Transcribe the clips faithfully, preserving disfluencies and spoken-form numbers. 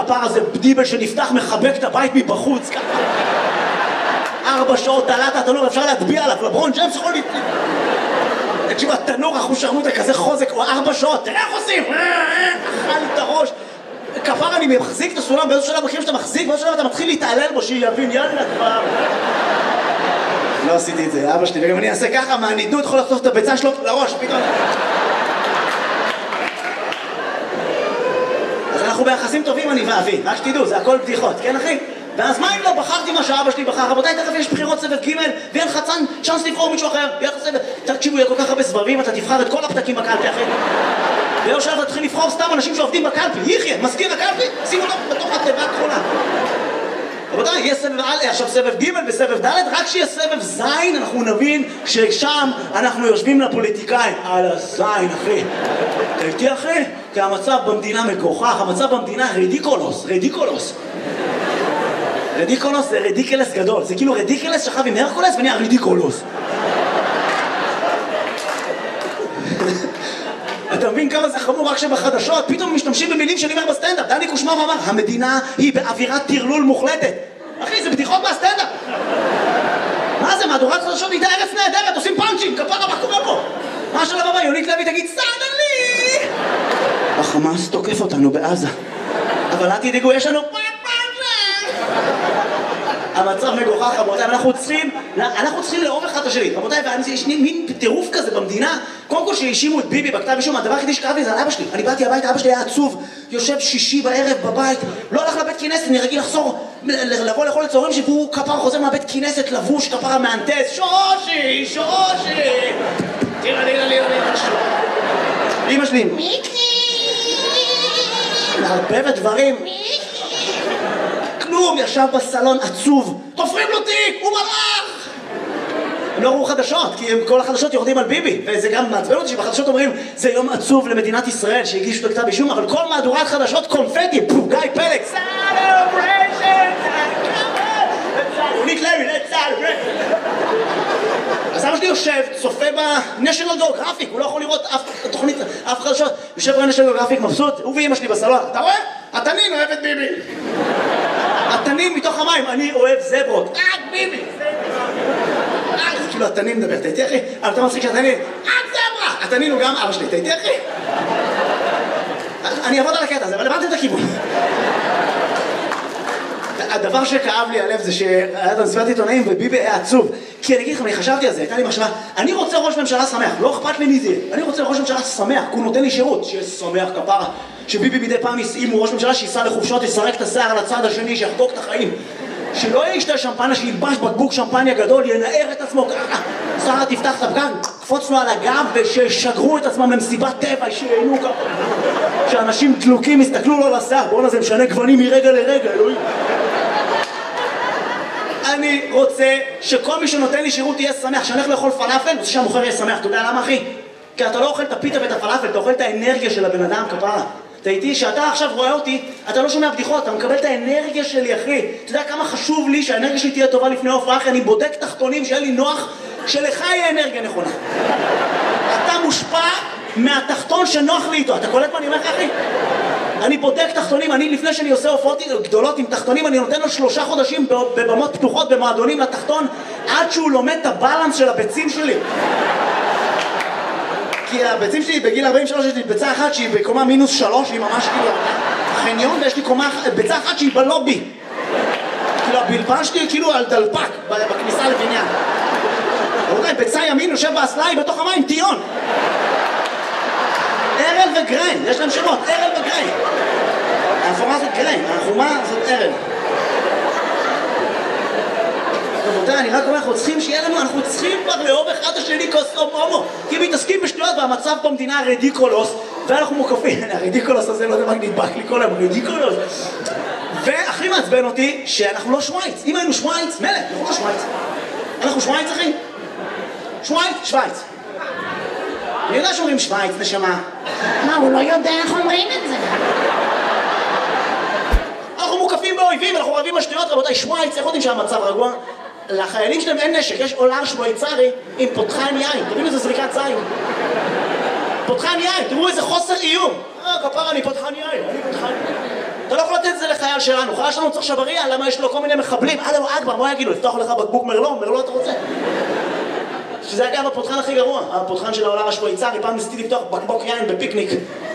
כפרה זה בדיבל שנפתח מחבק את הבית מבחוץ ככה. ארבע שעות תעלת התנור, אפשר להטביע עליו, לברון ג'יימס יכול להטביע. תקשיבו, התנור אחושרמוטה כזה חוזק, או ארבע שעות, תראה איך עושים, אכל את הראש. כפרה אני מחזיק את הסולם, באיזו שלב מכירים שאתה מחזיק, באיזו שלב אתה מתחיל להתעלל בו, שיבין, יאללה כבר. לא עשיתי את זה, אבא שלי, וגם אני אעשה ככה, מהנידות יכול לחטוף את הביצה שלו לראש, פתאום. אז אנחנו ביחסים טובים אני ואבי, רק שתדעו, זה הכל בדיחות, כן אחי? ואז מה אם לא בחרתי מה שאבא שלי בחר? רבותיי, תכף יש בחירות סבב ג' ויהיה לך צאן, צ'אנס לבחור מישהו אחר, יהיה לך סבב. תקשיבו, יהיה כל כך הרבה סבבים, אתה תבחר את כל הפתקים בקלפי אחי. ולא שלב תתחיל לבחור סתם אנשים שעובדים בקלפי. יחיה, מזכיר הקלפי, שימו אותו בתוך התיבה הכחולה. רבותיי, יהיה סבב א', עכשיו סבב ג' וסבב ד', רק שיהיה סבב ז', אנחנו נבין ששם אנחנו יושבים לפוליטיקאים. על הזין, אחי. אתה איתי, אחי? כי המצב במדינה מגוחך, המצב במדינה רדיקולוס, רדיקולוס. רדיקולוס זה רדיקלס גדול, זה כאילו רדיקלס שכב עם הרקולס ונהיה רדיקולוס. אתה מבין כמה זה חמור רק שבחדשות פתאום משתמשים במילים שאני אומר בסטנדאפ. דני קושמר אמר, המדינה היא באווירת טרלול מוחלטת. אחי, זה בדיחות מהסטנדאפ. מה זה, מהדורת חדשות הייתה ארץ נהדרת, עושים פאנצ'ים, כפרה, מה קורה פה? מה השלב הבא? יונית לוי תגיד, סדלי! החמאס תוקף אותנו בעזה. אבל אל תדאגו, יש לנו המצב מגוחך, רבותיי, אנחנו צריכים, אנחנו צריכים לאהוב אחד את השני, רבותיי, ויש מין טירוף כזה במדינה. קודם כל שהאשימו את ביבי בכתב אישום, הדבר היחידי שקראתי זה על אבא שלי. אני באתי הביתה, אבא שלי היה עצוב, יושב שישי בערב בבית, לא הלך לבית כנסת, אני רגיל לחזור, לבוא לאכול לצהריים שבו כפר חוזר מהבית כנסת, לבוש, כפר המהנדס, שושי, שושי. תראה, תראה, תראה, תראה. אמא שלי, מיקי! מערבבת דברים. כלום, ישב בסלון עצוב, תופרים לו תיק, הוא מלאך! הם לא ראו חדשות, כי כל החדשות יורדים על ביבי, וזה גם מעצבן אותי שבחדשות אומרים זה יום עצוב למדינת ישראל שהגישו את הכתב אישום, אבל כל מהדורת חדשות קונפטי, פו, גיא פלג, סלבריישן, יונית לוי, let's celebrate. אז אבא שלי יושב, צופה ב-National Geographic, הוא לא יכול לראות אף תוכנית, אף חדשות, יושב ב-National Geographic מבסוט, הוא ואמא שלי בסלון, אתה רואה? התנין אוהב את ביבי. התנין מתוך המים, אני אוהב זברות. רק ביבי. זה כאילו התנין מדבר, אתה איתי אחי? אבל אתה מצחיק שהתנין, רק זברה. התנין הוא גם אבא שלי, אתה איתי אחי? אני אעבוד על הקטע הזה, אבל הבנתי את הכיוון. הדבר שכאב לי הלב זה שהיה את המסיבת עיתונאים וביבי היה עצוב. כי אני אגיד לכם, אני חשבתי על זה, הייתה לי מחשבה, אני רוצה ראש ממשלה שמח, לא אכפת לי מי זה. אני רוצה ראש ממשלה שמח, כי הוא נותן לי שירות, שיהיה שמח כפרה. שביבי מדי פעם אם הוא ראש ממשלה שיסע לחופשות, יסרק את השיער על הצד השני, שיחגוג את החיים. שלא ישתה שמפניה, שילבש בקבוק שמפניה גדול, ינער את עצמו ככה. שרה תפתח את הפגן, קפוץ לו על הגב וששגרו את עצמם למסיבת טבע, שיהנו ככה. שאנשים דלוקים יסתכלו לו על השיער, בואו זה משנה גוונים מרגע לרגע, אלוהים. אני רוצה שכל מי שנותן לי שירות יהיה שמח, שאני הולך לאכול פלאפל, רוצה שהמוכר יהיה שמח. אתה יודע למה אחי? כי אתה לא אוכל את הפיתה ואת הפלאפל, אתה אוכל את האנרגיה של הבן אדם כפרה. אתה איתי, שאתה עכשיו רואה אותי, אתה לא שומע בדיחות, אתה מקבל את האנרגיה שלי אחי. אתה יודע כמה חשוב לי שהאנרגיה שלי תהיה טובה לפני ההופעה, אחי, אני בודק תחתונים שיהיה לי נוח, שלך יהיה אנרגיה נכונה. אתה מושפע מהתחתון שנוח לי איתו, אתה קולט מה אני אומר לך אחי? אני בודק תחתונים, אני לפני שאני עושה הופעות גדולות עם תחתונים, אני נותן לו שלושה חודשים בבמות פתוחות, במועדונים לתחתון, עד שהוא לומד את הבלנס של הביצים שלי. כי הביצים שלי בגיל ארבעים ושלוש יש לי ביצה אחת שהיא בקומה מינוס שלוש, היא ממש כאילו חניון, ויש לי קומה, ביצה אחת שהיא בלובי. כאילו הבלבן שלי כאילו על דלפק בכניסה לבניין. רבותיי, ביצה ימין יושב באסלה, היא בתוך המים, טיון. ארל וגריין, יש להם שמות, ארל וגריין. החומה זאת גריין, החומה זאת ארל. רבותיי, אני רק אומר, אנחנו צריכים שיהיה לנו, אנחנו צריכים כבר לאהוב אחד השני כוסום הומו, כי מתעסקים בשטויות והמצב במדינה רדיקולוס, ואנחנו מוקפים, הרדיקולוס הזה לא יודע מה נדבק לי כל היום, רדיקולוס. והכי מעצבן אותי שאנחנו לא שוויץ, אם היינו שוויץ, מלך, אנחנו לא שוויץ. אנחנו שוויץ אחי? שוויץ? שוויץ. אני יודע שאומרים שוויץ, נשמה. מה, הוא לא יודע איך אומרים את זה? אנחנו מוקפים באויבים, אנחנו רבים בשטויות, רבותיי, שוויץ, איך יודעים שהמצב רגוע? לחיילים שלהם אין נשק, יש עולר שוויצרי עם פותחן יין, תראו איזה זריקת זין. פותחן יין, תראו איזה חוסר איום. אה, כפרה, אני פותחן יין, אני פותחן יין. אתה לא יכול לתת את זה לחיילים. חייל שלנו, חייל שלנו צריך שברייה, למה יש לו כל מיני מחבלים? אללה אכבר, מה יגידו? לפתוח לך בקבוק מרלו? מרלו אתה רוצה? שזה אגב הפותחן הכי גרוע, הפותחן של העולם השוויצרי, פעם ניסיתי לפתוח בקבוק יין בפיקניק.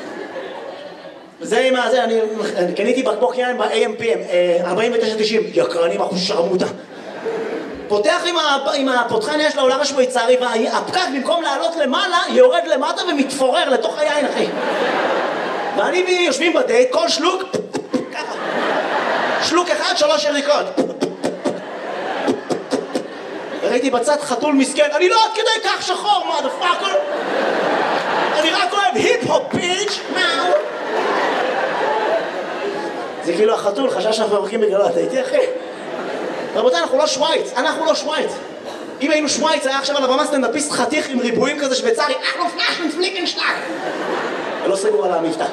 זה עם הזה, אני קניתי בקבוק יין ב-A M P M, ארבעים ותשע תשעים, יקרנים אחוז שרמוטה. פותח עם הפותחן יש לעולם השוויצרי, והפקק במקום לעלות למעלה, יורד למטה ומתפורר לתוך היין, אחי. ואני והיא יושבים בדייט, כל שלוק, ככה. שלוק אחד, שלוש יריקות. ראיתי בצד חתול מסכן, אני לא עד כדי כך שחור, מה דפאקר? אני רק אוהב היפ-הופ ביץ', מאו. זה כאילו החתול חשב שאנחנו הולכים בגללו, אתה איתי אחי? רבותיי, אנחנו לא שוויץ, אנחנו לא שוויץ. אם היינו שוויץ, היה עכשיו על הבמה סטנדאפיסט חתיך עם ריבועים כזה שוויצרי, אנחנו פלאשן פליקנשטאק. ולא סגור על המבטא.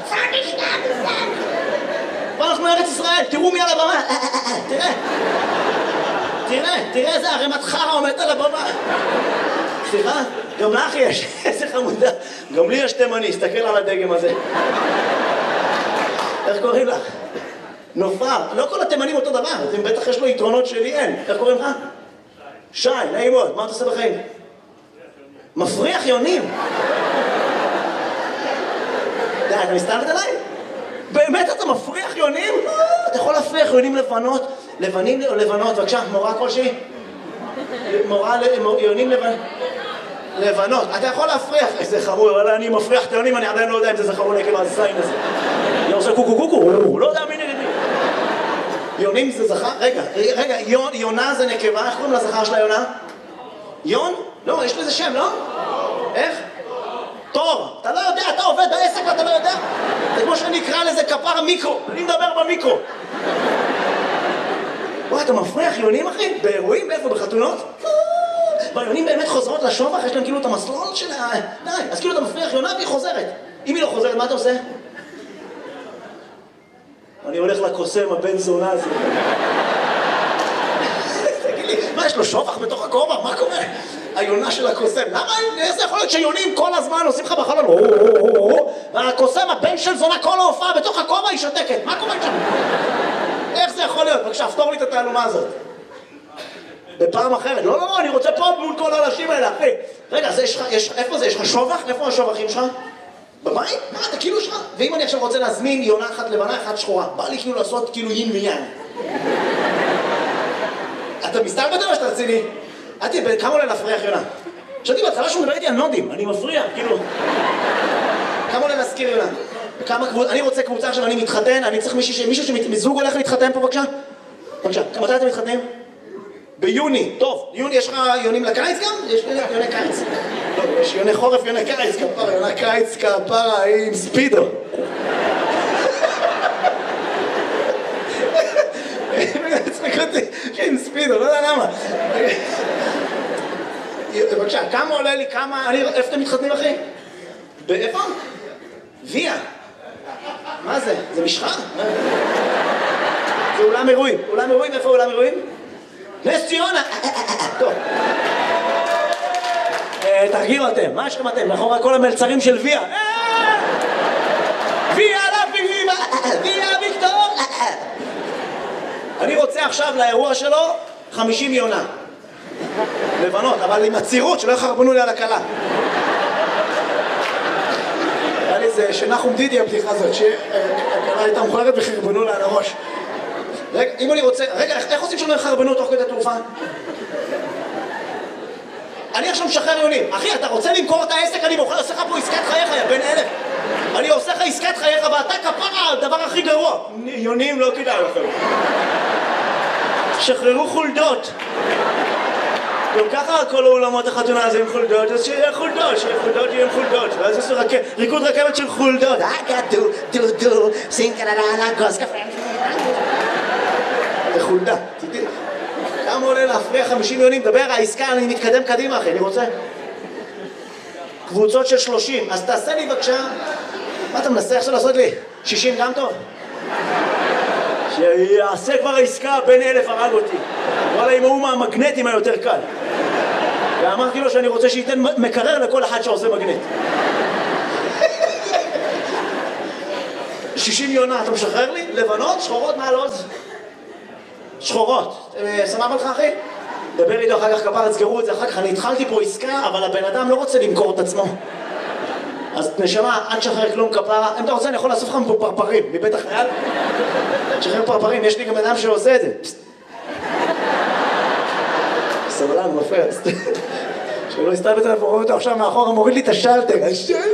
ואנחנו מארץ ישראל, תראו מי על הבמה, תראה. תראה, תראה איזה ערימת חרא עומדת על הבמה. סליחה, גם לך יש, איזה חמודה. גם לי יש תימני, הסתכל על הדגם הזה. איך קוראים לך? נופר, לא כל התימנים אותו דבר, אתם בטח יש לו יתרונות שלי אין. איך קוראים לך? שי, נעים מאוד, מה אתה עושה בחיים? מפריח יונים. די, אתה מסתלת עליי? באמת אתה מפריח יונים? אתה יכול להפריח יונים לבנות, לבנים או לבנות, בבקשה, מורה כלשהי? מורה ליונים לבנות, אתה יכול להפריח, איזה חרור, אני מפריח את היונים, אני עדיין לא יודע אם זה זכרון עקב הזין הזה. אני עושה קוקו קוקו, לא יודע מי נגד מי. יונים זה זכר? רגע, רגע, יונה זה נקבה, איך קוראים לזכר של היונה? יון? לא, יש לזה שם, לא? איך? תור, אתה לא יודע, אתה עובד בעסק ואתה לא יודע? זה כמו שאני אקרא לזה כפר מיקרו, אני מדבר במיקרו. וואי, אתה מפריח יונים אחי? באירועים? באיפה? בחתונות? והיונים באמת חוזרות לשובח, יש להם כאילו את המסלול של ה... די, אז כאילו אתה מפריח יונה והיא חוזרת. אם היא לא חוזרת, מה אתה עושה? אני הולך לקוסם, הבן זונה הזה. תגיד לי, מה, יש לו שובח בתוך הכובע? מה קורה? היונה של הקוסם. למה? איך זה יכול להיות שיונים כל הזמן עושים לך בחלון? והקוסם, הבן של זונה, כל ההופעה בתוך הכובע היא שותקת. מה קורה שם? איך זה יכול להיות? בבקשה, פתור לי את התעלומה הזאת. בפעם אחרת. לא, לא, לא, אני רוצה פה מול כל האנשים האלה, אחי. רגע, איפה זה? יש לך שובח? איפה השובחים שלך? בבית? מה, אתה כאילו שלך? ואם אני עכשיו רוצה להזמין יונה אחת לבנה, אחת שחורה, בא לי כאילו לעשות כאילו יין ויין. אתה מסתלבט או שאתה רציני? אתי, כמה עולה להפריח יונה? חשבתי בהתחלה שהוא מדבר איתי על נודים, אני מפריע, כאילו. כמה עולה להזכיר יונה? אני רוצה קבוצה עכשיו, אני מתחתן, אני צריך מישהו שמזוג הולך להתחתן פה, בבקשה? בבקשה, מתי אתם מתחתנים? ביוני, טוב, יוני, יש לך יונים לקיץ גם? יש יוני קיץ. לא, יש יוני חורף, יוני קיץ, כפרה, יוני קיץ, כפרה, עם ספידו. צחק אותי, עם ספידו, לא יודע למה. בבקשה, כמה עולה לי, כמה, איפה אתם מתחתנים אחי? באיפה? ויה. מה זה? זה משחה? זה אולם אירועים. אולם אירועים, איפה אולם אירועים? נס ציונה! טוב. תרגיעו אתם, מה יש לכם אתם? מאחורי כל המלצרים של ויה. ויה לביבה! ויה ויקטור! אני רוצה עכשיו לאירוע שלו חמישים יונה. לבנות, אבל עם הצירות שלא יחרבנו לי על הכלה. היה לי זה שנחום דידי הבדיחה הזאת, שהכלה הייתה מוכרת וחרבנו לה על הראש. רגע, אם אני רוצה... רגע, איך עושים שלא יחרבנו תוך כדי תעופה? אני עכשיו משחרר יונים. אחי, אתה רוצה למכור את העסק? אני עושה לך פה עסקת חייך, יא בן אלף. אני עושה לך עסקת חייך ואתה כפרה, הדבר הכי גרוע. יונים לא כדאי לכם. שחררו חולדות. גם ככה כל העולמות החתונה הזה עם חולדות, אז שיהיה חולדות, שיהיה חולדות, יהיה עם חולדות. ואז יש ריקוד רכבת של חולדות. אגה דו, דו, דו, סינקללה, גוסקה פרנק. זה חולדה. כמה עולה להפריע חמישים יונים? דבר, העסקה, אני מתקדם קדימה, אחי, אני רוצה. קבוצות של שלושים, אז תעשה לי בבקשה. מה אתה מנסה עכשיו לעשות לי? שישים גם טוב? שיעשה כבר העסקה, בין אלף הרג אותי. וואלה, אם הוא מהמגנטים היותר קל. ואמרתי לו שאני רוצה שייתן מקרר לכל אחד שעושה מגנט. שישים יונה, אתה משחרר לי? לבנות, שחורות, מה לא? שחורות. סבבה לך, אחי? דבר איתו אחר כך כפר, תסגרו את זה אחר כך. אני התחלתי פה עסקה, אבל הבן אדם לא רוצה למכור את עצמו. אז נשמה, אל תשחרר כלום כפרה. אם אתה רוצה, אני יכול לאסוף לך פה פרפרים, מבית החייל. תשחרר פרפרים, יש לי גם אדם שעושה את זה. סבלן, מפריע. שלא יסתלבט עליו, רואה אותו עכשיו מאחורה, מוריד לי את השלטר.